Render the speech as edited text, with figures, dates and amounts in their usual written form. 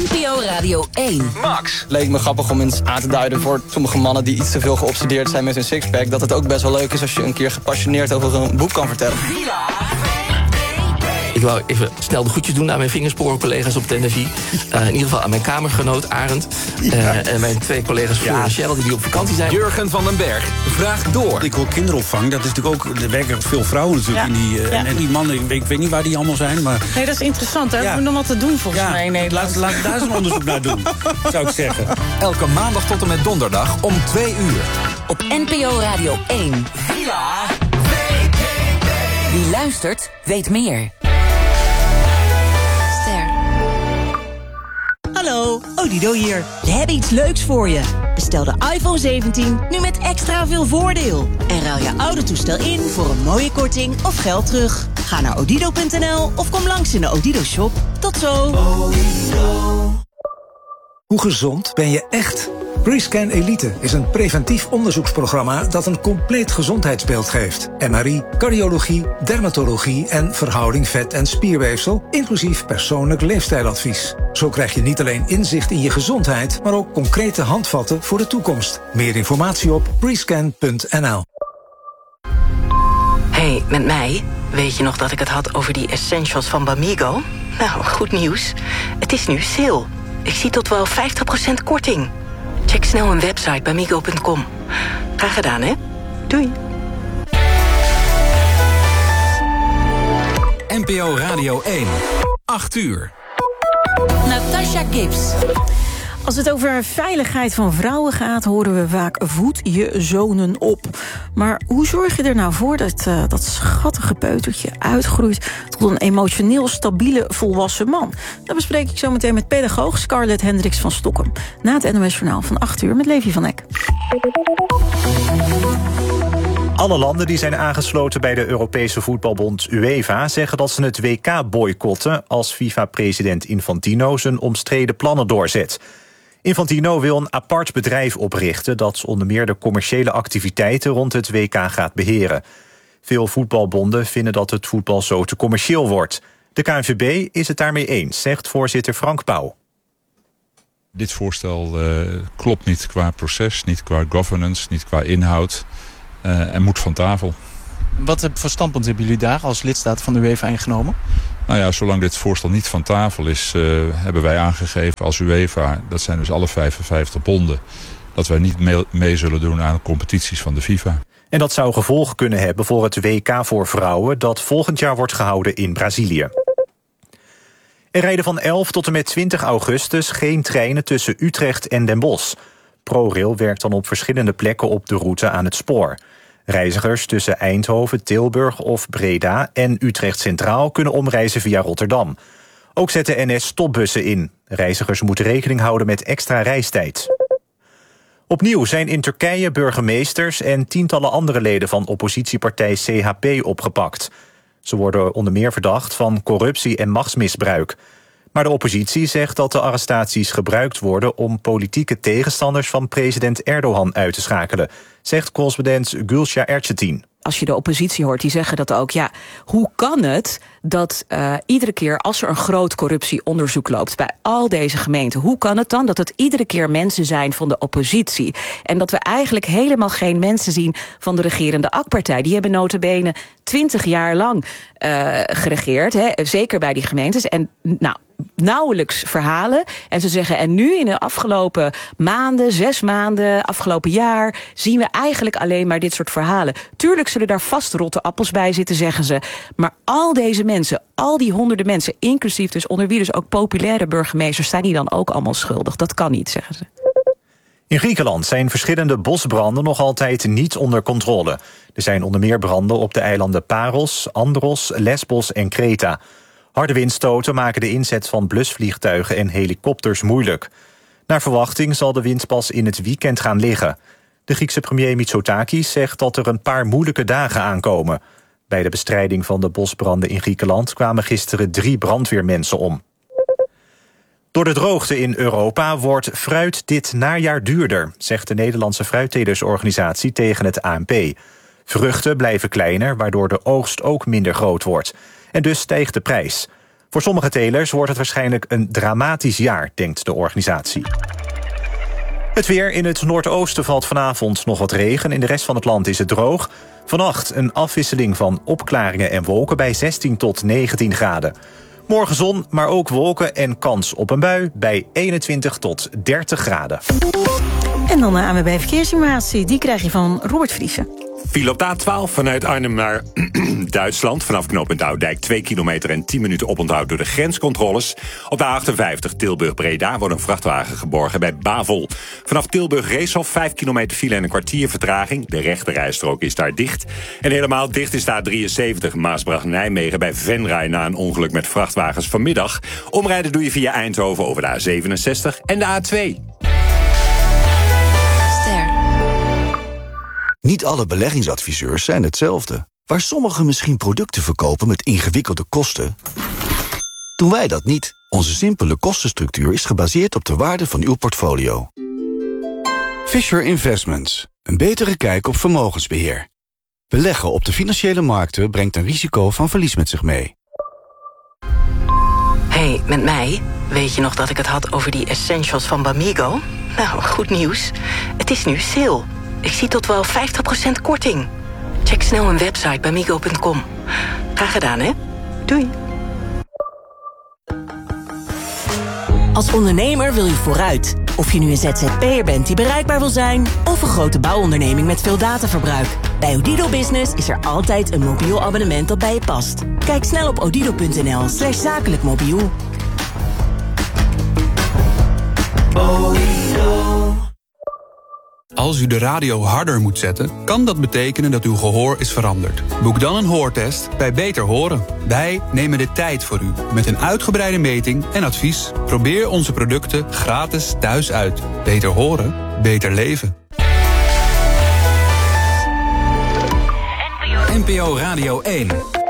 NPO Radio 1. Max. Leek me grappig om eens aan te duiden voor sommige mannen die iets te veel geobsedeerd zijn met hun sixpack, dat het ook best wel leuk is als je een keer gepassioneerd over een boek kan vertellen. Ik wou even snel de groetjes doen aan mijn vingersporencollega's op de energie. In ieder geval aan mijn kamergenoot Arend. En mijn 2 collega's Floor en Cheryl die op vakantie zijn. Jurgen van den Berg vraagt door. Ik hoor kinderopvang. Dat is natuurlijk ook. Er werken veel vrouwen natuurlijk in die. En die mannen, ik weet niet waar die allemaal zijn. Maar nee, dat is interessant. Daar hebben we nog wat te doen volgens mij in Nederland. Laat daar eens een onderzoek naar doen, zou ik zeggen. Elke maandag tot en met donderdag om 2 uur. Op NPO Radio 1. Villa Wie luistert, weet meer. Hallo, Odido hier. We hebben iets leuks voor je. Bestel de iPhone 17 nu met extra veel voordeel. En ruil je oude toestel in voor een mooie korting of geld terug. Ga naar odido.nl of kom langs in de Odido shop. Tot zo. Odido. Hoe gezond ben je echt? Prescan Elite is een preventief onderzoeksprogramma dat een compleet gezondheidsbeeld geeft. MRI, cardiologie, dermatologie en verhouding vet- en spierweefsel, inclusief persoonlijk leefstijladvies. Zo krijg je niet alleen inzicht in je gezondheid, maar ook concrete handvatten voor de toekomst. Meer informatie op prescan.nl. Hey, met mij? Weet je nog dat ik het had over die essentials van Bamigo? Nou, goed nieuws. Het is nu sale. Ik zie tot wel 50% korting. Check snel een website bamigo.com. Graag gedaan, hè? Doei. NPO Radio 1. 8 uur. Natasha Gibbs. Als het over veiligheid van vrouwen gaat, horen we vaak voed je zonen op. Maar hoe zorg je er nou voor dat dat schattige peutertje uitgroeit tot een emotioneel stabiele volwassen man? Dat bespreek ik zo meteen met pedagoog Scarlett Hendricks van Stokkem. Na het NOS Journaal van 8 uur met Levi van Eck. Alle landen die zijn aangesloten bij de Europese voetbalbond UEFA zeggen dat ze het WK boycotten als FIFA-president Infantino zijn omstreden plannen doorzet. Infantino wil een apart bedrijf oprichten dat onder meer de commerciële activiteiten rond het WK gaat beheren. Veel voetbalbonden vinden dat het voetbal zo te commercieel wordt. De KNVB is het daarmee eens, zegt voorzitter Frank Pauw. Dit voorstel klopt niet qua proces, niet qua governance, niet qua inhoud en moet van tafel. Wat voor standpunt hebben jullie daar als lidstaat van de UEFA ingenomen? Nou ja, zolang dit voorstel niet van tafel is, hebben wij aangegeven als UEFA, dat zijn dus alle 55 bonden, dat wij niet mee zullen doen aan competities van de FIFA. En dat zou gevolgen kunnen hebben voor het WK voor vrouwen dat volgend jaar wordt gehouden in Brazilië. Er rijden van 11 tot en met 20 augustus geen treinen tussen Utrecht en Den Bosch. ProRail werkt dan op verschillende plekken op de route aan het spoor. Reizigers tussen Eindhoven, Tilburg of Breda en Utrecht Centraal kunnen omreizen via Rotterdam. Ook zet de NS stopbussen in. Reizigers moeten rekening houden met extra reistijd. Opnieuw zijn in Turkije burgemeesters en tientallen andere leden van oppositiepartij CHP opgepakt. Ze worden onder meer verdacht van corruptie en machtsmisbruik. Maar de oppositie zegt dat de arrestaties gebruikt worden om politieke tegenstanders van president Erdogan uit te schakelen, zegt correspondent Gülşah Erçetin. Als je de oppositie hoort, die zeggen dat ook. Ja, hoe kan het dat iedere keer als er een groot corruptieonderzoek loopt bij al deze gemeenten, hoe kan het dan dat het iedere keer mensen zijn van de oppositie? En dat we eigenlijk helemaal geen mensen zien van de regerende AK-partij. Die hebben nota bene 20 jaar lang geregeerd, hè, zeker bij die gemeentes. En nou, nauwelijks verhalen. En ze zeggen, en nu in de afgelopen maanden, 6 maanden, afgelopen jaar, zien we eigenlijk alleen maar dit soort verhalen. Tuurlijk zullen daar vast rotte appels bij zitten, zeggen ze. Maar al deze mensen, al die honderden mensen, inclusief dus onder wie dus ook populaire burgemeesters, zijn die dan ook allemaal schuldig? Dat kan niet, zeggen ze. In Griekenland zijn verschillende bosbranden nog altijd niet onder controle. Er zijn onder meer branden op de eilanden Paros, Andros, Lesbos en Kreta. Harde windstoten maken de inzet van blusvliegtuigen en helikopters moeilijk. Naar verwachting zal de wind pas in het weekend gaan liggen. De Griekse premier Mitsotakis zegt dat er een paar moeilijke dagen aankomen. Bij de bestrijding van de bosbranden in Griekenland kwamen gisteren 3 brandweermensen om. Door de droogte in Europa wordt fruit dit najaar duurder, zegt de Nederlandse fruittelersorganisatie tegen het ANP. Vruchten blijven kleiner, waardoor de oogst ook minder groot wordt. En dus stijgt de prijs. Voor sommige telers wordt het waarschijnlijk een dramatisch jaar, denkt de organisatie. Het weer. In het noordoosten valt vanavond nog wat regen. In de rest van het land is het droog. Vannacht een afwisseling van opklaringen en wolken bij 16 tot 19 graden. Morgen zon, maar ook wolken en kans op een bui bij 21 tot 30 graden. En dan de ANWB Verkeersinformatie. Die krijg je van Robert Vriezen. File op de A12 vanuit Arnhem naar Duitsland. Vanaf knooppunt Oudijk 2 kilometer en 10 minuten oponthoud door de grenscontroles. Op de A58 Tilburg-Breda wordt een vrachtwagen geborgen bij Bavel. Vanaf Tilburg-Reeshof 5 kilometer file en een kwartier vertraging. De rechterrijstrook is daar dicht. En helemaal dicht is de A73 Maasbracht-Nijmegen bij Venray na een ongeluk met vrachtwagens vanmiddag. Omrijden doe je via Eindhoven over de A67 en de A2. Niet alle beleggingsadviseurs zijn hetzelfde. Waar sommigen misschien producten verkopen met ingewikkelde kosten, doen wij dat niet. Onze simpele kostenstructuur is gebaseerd op de waarde van uw portfolio. Fisher Investments. Een betere kijk op vermogensbeheer. Beleggen op de financiële markten brengt een risico van verlies met zich mee. Hey, met mij? Weet je nog dat ik het had over die essentials van Bamigo? Nou, goed nieuws. Het is nu sale. Ik zie tot wel 50% korting. Check snel een website bamigo.com. Graag gedaan, hè? Doei. Als ondernemer wil je vooruit. Of je nu een ZZP'er bent die bereikbaar wil zijn, of een grote bouwonderneming met veel dataverbruik. Bij Odido Business is er altijd een mobiel abonnement dat bij je past. Kijk snel op odido.nl/zakelijk mobiel. Als u de radio harder moet zetten, kan dat betekenen dat uw gehoor is veranderd. Boek dan een hoortest bij Beter Horen. Wij nemen de tijd voor u, met een uitgebreide meting en advies. Probeer onze producten gratis thuis uit. Beter horen, beter leven. NPO Radio 1.